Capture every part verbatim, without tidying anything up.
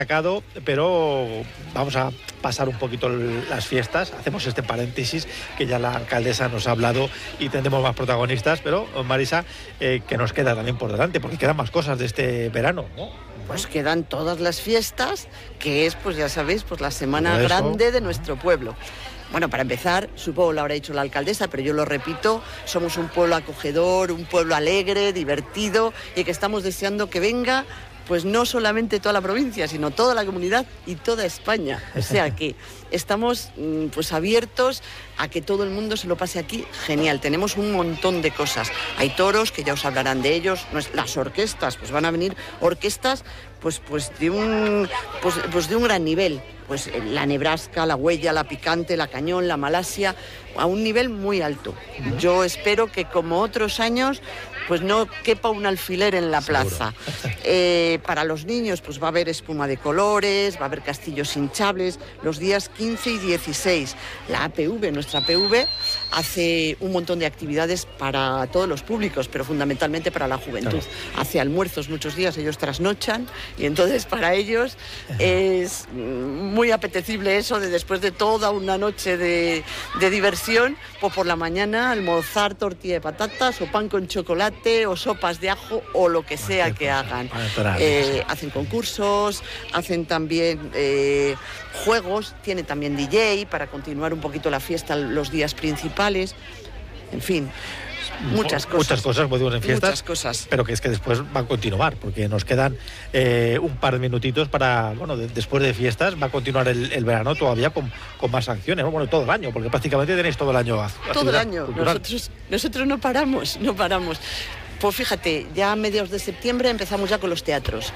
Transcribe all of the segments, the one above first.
Sacado, pero vamos a pasar un poquito las fiestas. Hacemos este paréntesis que ya la alcaldesa nos ha hablado y tendremos más protagonistas, pero Marisa, eh, que nos queda también por delante, porque quedan más cosas de este verano, ¿no? Pues quedan todas las fiestas, que es, pues ya sabéis, pues la semana grande de nuestro pueblo. Bueno, para empezar, supongo lo habrá dicho la alcaldesa, pero yo lo repito, somos un pueblo acogedor, un pueblo alegre, divertido, y que estamos deseando que venga pues no solamente toda la provincia, sino toda la comunidad y toda España. O sea que estamos pues abiertos a que todo el mundo se lo pase aquí genial. Tenemos un montón de cosas. Hay toros, que ya os hablarán de ellos, las orquestas, pues van a venir orquestas pues, pues, de, un, pues, pues de un gran nivel. Pues la Nebraska, la Huella, la Picante, la Cañón, la Malasia, a un nivel muy alto. Yo espero que, como otros años, pues no quepa un alfiler en la plaza. Eh, para los niños pues va a haber espuma de colores, va a haber castillos hinchables los días quince y dieciséis. La A P V, nuestra A P V, hace un montón de actividades para todos los públicos, pero fundamentalmente para la juventud. Claro. Hace almuerzos muchos días, ellos trasnochan, y entonces para ellos es muy apetecible eso de, después de toda una noche de, de diversión, pues por la mañana almorzar tortilla de patatas o pan con chocolate o sopas de ajo o lo que sea que hagan. Eh, hacen concursos, hacen también eh, juegos, tiene también D J para continuar un poquito la fiesta los días principales, en fin. Muchas cosas. Muchas cosas, como digo, en fiestas. Muchas cosas. Pero que es que después va a continuar, porque nos quedan eh, un par de minutitos para, bueno, de, después de fiestas va a continuar el, el verano todavía con, con más acciones, ¿no? Bueno, todo el año, porque prácticamente tenéis todo el año. Todo el año. Nosotros, nosotros no paramos, no paramos. Pues fíjate, ya a mediados de septiembre empezamos ya con los teatros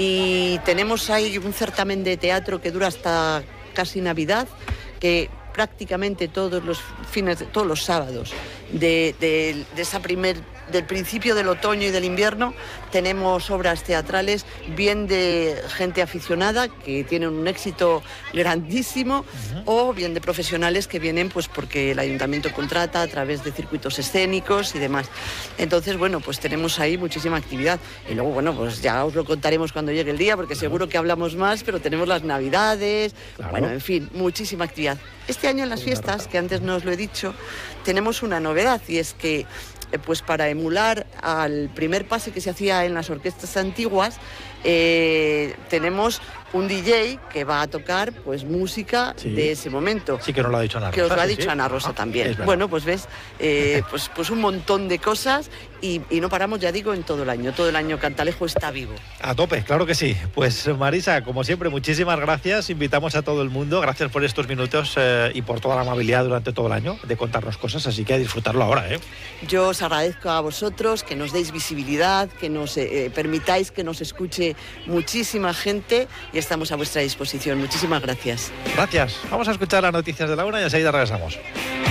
y tenemos ahí un certamen de teatro que dura hasta casi Navidad, que prácticamente todos los fines, de, todos los sábados de, de, de esa primer, del principio del otoño y del invierno tenemos obras teatrales bien de gente aficionada que tienen un éxito grandísimo, uh-huh. o bien de profesionales que vienen pues porque el ayuntamiento contrata a través de circuitos escénicos y demás. Entonces, bueno, pues tenemos ahí muchísima actividad y luego, bueno, pues ya os lo contaremos cuando llegue el día, porque claro. seguro que hablamos más, pero tenemos las navidades, claro. bueno, en fin, muchísima actividad. Este año en las fiestas, que antes no os lo he dicho, tenemos una novedad, y es que pues para emular al primer pase que se hacía en las orquestas antiguas, eh, tenemos un D J que va a tocar pues música sí. de ese momento. Sí, que nos lo ha dicho Ana Rosa. Que os lo ha sí, dicho sí. Ana Rosa ah, también. Bueno, pues ves, eh, pues, pues un montón de cosas y, y no paramos, ya digo, en todo el año. Todo el año Cantalejo está vivo. A tope, claro que sí. Pues Marisa, como siempre, muchísimas gracias. Invitamos a todo el mundo. Gracias por estos minutos eh, y por toda la amabilidad durante todo el año de contarnos cosas, así que a disfrutarlo ahora, ¿eh? Yo os agradezco a vosotros que nos deis visibilidad, que nos eh, permitáis que nos escuche muchísima gente y estamos a vuestra disposición. Muchísimas gracias. Gracias. Vamos a escuchar las noticias de la una y enseguida regresamos.